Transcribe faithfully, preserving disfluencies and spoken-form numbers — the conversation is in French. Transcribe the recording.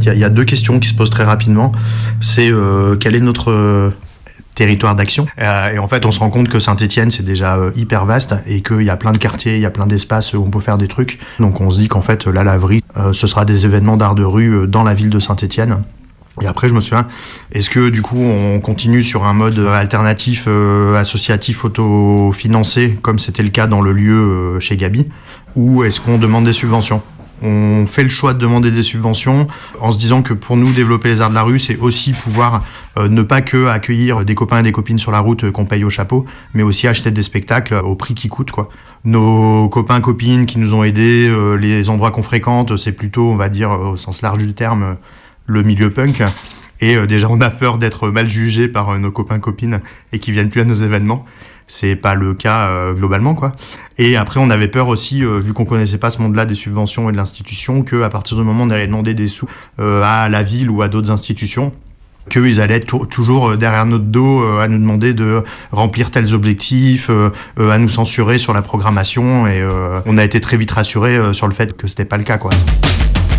Il y a, il y a deux questions qui se posent très rapidement. C'est euh, quel est notre euh, territoire d'action euh, et en fait, on se rend compte que Saint-Étienne, c'est déjà euh, hyper vaste et qu'il y a plein de quartiers, il y a plein d'espaces où on peut faire des trucs. Donc on se dit qu'en fait, la laverie, euh, ce sera des événements d'art de rue euh, dans la ville de Saint-Étienne. Et après, je me souviens, est-ce que du coup, on continue sur un mode alternatif, euh, associatif, autofinancé, comme c'était le cas dans le lieu euh, chez Gabi, ou est-ce qu'on demande des subventions ? On fait le choix de demander des subventions en se disant que pour nous, développer les arts de la rue, c'est aussi pouvoir euh, ne pas que accueillir des copains et des copines sur la route euh, qu'on paye au chapeau, mais aussi acheter des spectacles au prix qui coûte, quoi. Nos copains, copines qui nous ont aidés, euh, les endroits qu'on fréquente, c'est plutôt, on va dire, au sens large du terme, euh, le milieu punk. Et euh, déjà, on a peur d'être mal jugé par euh, nos copains, copines et qui viennent plus à nos événements. C'est pas le cas euh, globalement, quoi. Et après, on avait peur aussi, euh, vu qu'on connaissait pas ce monde-là des subventions et de l'institution, qu'à partir du moment où on allait demander des sous euh, à la ville ou à d'autres institutions, qu'ils allaient être t- toujours derrière notre dos euh, à nous demander de remplir tels objectifs, euh, euh, à nous censurer sur la programmation. Et euh, on a été très vite rassurés euh, sur le fait que c'était pas le cas, quoi.